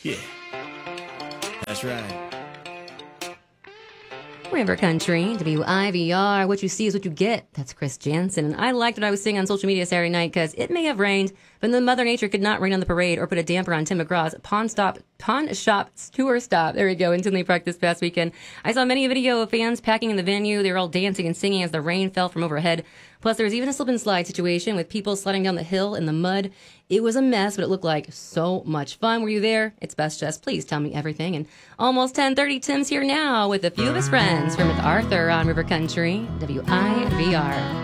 Yeah, that's right. River Country, WIVR. What you see is what you get. That's Chris Jansen. And I liked what I was seeing on social media Saturday night because it may have rained, but the Mother Nature could not rain on the parade or put a damper on Tim McGraw's pawn shop tour stop. There we go, in Tinley Park this past weekend. I saw many video of fans packing in the venue. They were all dancing and singing as the rain fell from overhead. Plus, there was even a slip and slide situation with people sledding down the hill in the mud. It was a mess, but it looked like so much fun. Were you there? It's best just please tell me everything. And almost 10:30, Tim's here now with a few of his friends from MacArthur on River Country, WIVR.